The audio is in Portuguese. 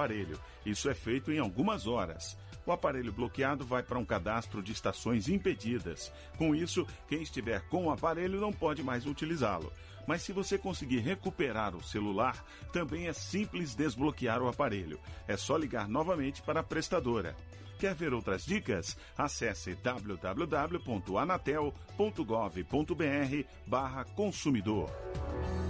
aparelho. Isso é feito em algumas horas. O aparelho bloqueado vai para um cadastro de estações impedidas. Com isso, quem estiver com o aparelho não pode mais utilizá-lo. Mas se você conseguir recuperar o celular, também é simples desbloquear o aparelho. É só ligar novamente para a prestadora. Quer ver outras dicas? Acesse www.anatel.gov.br/consumidor.